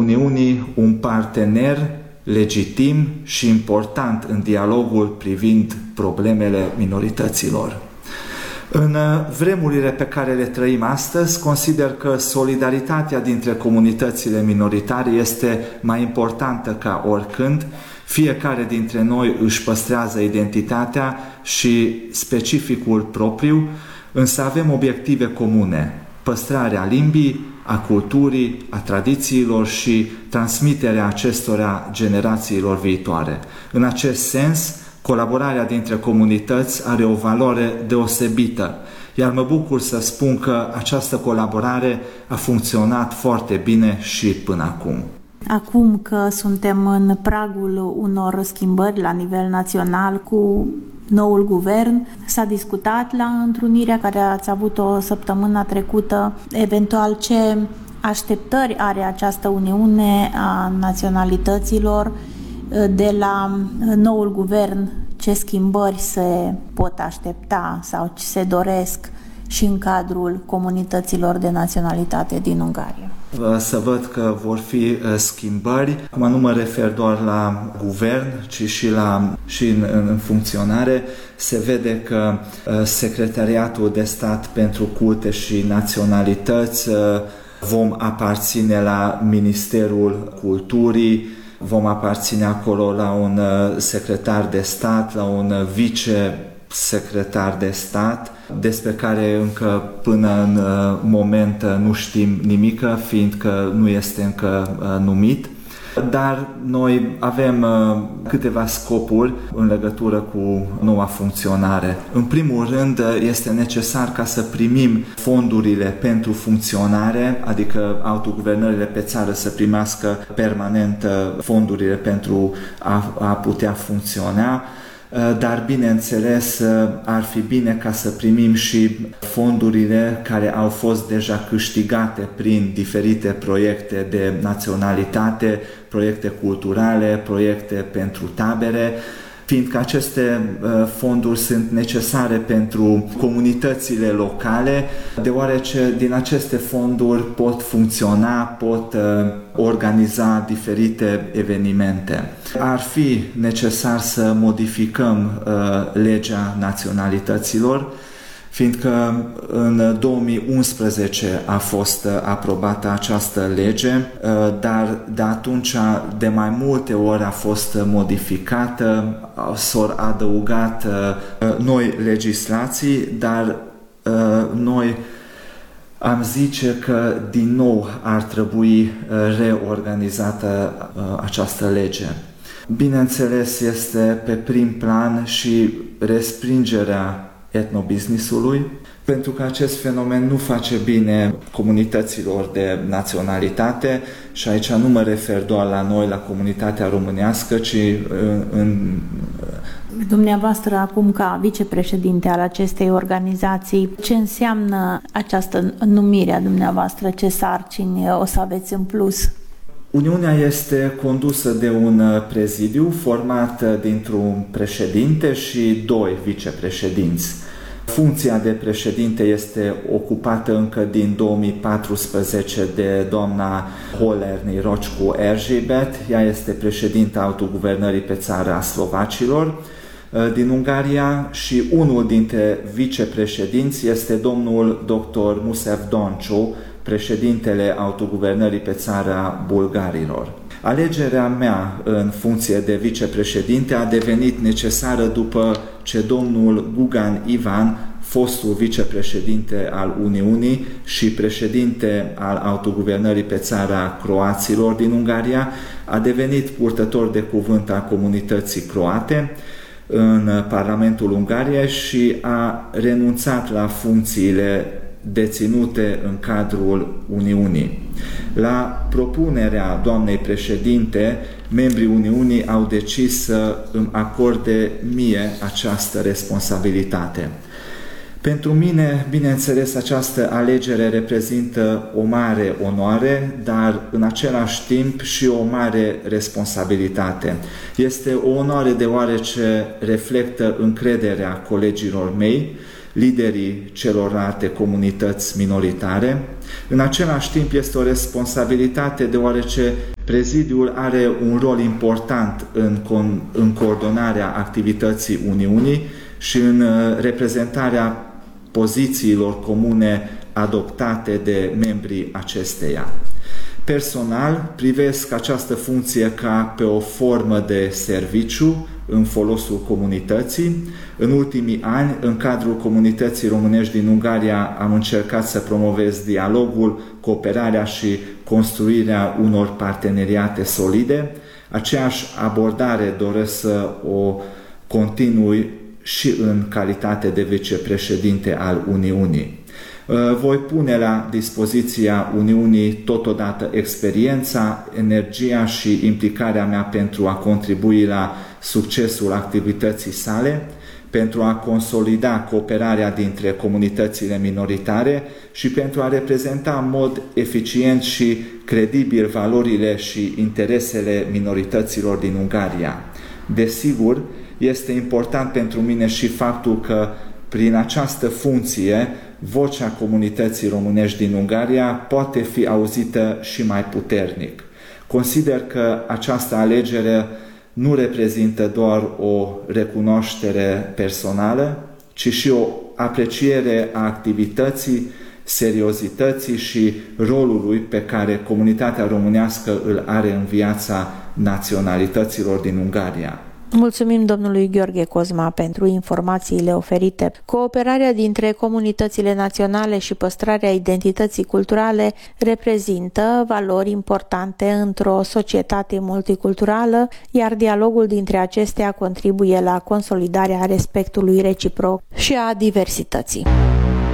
Uniunii un partener legitim și important în dialogul privind problemele minorităților. În vremurile pe care le trăim astăzi, consider că solidaritatea dintre comunitățile minoritare este mai importantă ca oricând. Fiecare dintre noi își păstrează identitatea și specificul propriu, însă avem obiective comune: păstrarea limbii, a culturii, a tradițiilor și transmiterea acestora generațiilor viitoare. În acest sens, colaborarea dintre comunități are o valoare deosebită, iar mă bucur să spun că această colaborare a funcționat foarte bine și până acum. Acum că suntem în pragul unor schimbări la nivel național cu noul guvern, s-a discutat la întrunirea care ați avut-o săptămâna trecută, eventual ce așteptări are această Uniune a Naționalităților de la noul guvern, ce schimbări se pot aștepta sau ce se doresc și în cadrul comunităților de naționalitate din Ungaria. Să văd că vor fi schimbări. Acum nu mă refer doar la guvern, ci și în funcționare. Se vede că Secretariatul de Stat pentru Culte și Naționalități vom aparține la Ministerul Culturii, vom aparține acolo la un secretar de stat, la un vicesecretar de stat, despre care încă până în moment nu știm nimic, fiindcă nu este încă numit. Dar noi avem câteva scopuri în legătură cu noua funcționare. În primul rând, este necesar ca să primim fondurile pentru funcționare, adică autoguvernările pe țară să primească permanent fondurile pentru a putea funcționa. Dar, bineînțeles, ar fi bine ca să primim și fondurile care au fost deja câștigate prin diferite proiecte de naționalitate, proiecte culturale, proiecte pentru tabere, fiindcă aceste fonduri sunt necesare pentru comunitățile locale, deoarece din aceste fonduri pot funcționa, pot organiza diferite evenimente. Ar fi necesar să modificăm legea naționalităților, fiindcă în 2011 a fost aprobată această lege, dar de atunci de mai multe ori a fost modificată, s-au adăugat noi legislații, dar noi am zice că din nou ar trebui reorganizată această lege. Bineînțeles, este pe prim plan și respingerea etnobusiness-ului, pentru că acest fenomen nu face bine comunităților de naționalitate și aici nu mă refer doar la noi, la comunitatea românească, ci în... Dumneavoastră, acum ca vicepreședinte al acestei organizații, ce înseamnă această numire a dumneavoastră? Ce sarcini o să aveți în plus? Uniunea este condusă de un prezidiu format dintr-un președinte și doi vicepreședinți. Funcția de președinte este ocupată încă din 2014 de doamna Holerny Rocicu Erzsébet. Ea este președinta autoguvernării pe țară a slovacilor din Ungaria și unul dintre vicepreședinți este domnul dr. Musev Donciu, președintele autoguvernării pe țară a bulgarilor. Alegerea mea în funcție de vicepreședinte a devenit necesară după ce domnul Gugan Ivan, fostul vicepreședinte al Uniunii și președinte al autoguvernării pe țara croaților din Ungaria, a devenit purtător de cuvânt al comunității croate în Parlamentul Ungariei și a renunțat la funcțiile deținute în cadrul Uniunii. La propunerea doamnei președinte, membrii Uniunii au decis să îmi acorde mie această responsabilitate. Pentru mine, bineînțeles, această alegere reprezintă o mare onoare, dar în același timp și o mare responsabilitate. Este o onoare deoarece reflectă încrederea colegilor mei, liderii celorlalte comunități minoritare. În același timp este o responsabilitate deoarece Prezidiul are un rol important în coordonarea activității Uniunii și în reprezentarea pozițiilor comune adoptate de membrii acesteia. Personal, privesc această funcție ca pe o formă de serviciu în folosul comunității. În ultimii ani, în cadrul comunității românești din Ungaria, am încercat să promovez dialogul, cooperarea și construirea unor parteneriate solide. Aceeași abordare doresc să o continui și în calitate de vicepreședinte al Uniunii. Voi pune la dispoziția Uniunii totodată experiența, energia și implicarea mea pentru a contribui la succesul activității sale, pentru a consolida cooperarea dintre comunitățile minoritare și pentru a reprezenta în mod eficient și credibil valorile și interesele minorităților din Ungaria. Desigur, este important pentru mine și faptul că prin această funcție vocea comunității românești din Ungaria poate fi auzită și mai puternic. Consider că această alegere nu reprezintă doar o recunoaștere personală, ci și o apreciere a activității, seriozității și rolului pe care comunitatea românească îl are în viața naționalităților din Ungaria. Mulțumim domnului Gheorghe Cozma pentru informațiile oferite. Cooperarea dintre comunitățile naționale și păstrarea identității culturale reprezintă valori importante într-o societate multiculturală, iar dialogul dintre acestea contribuie la consolidarea respectului reciproc și a diversității.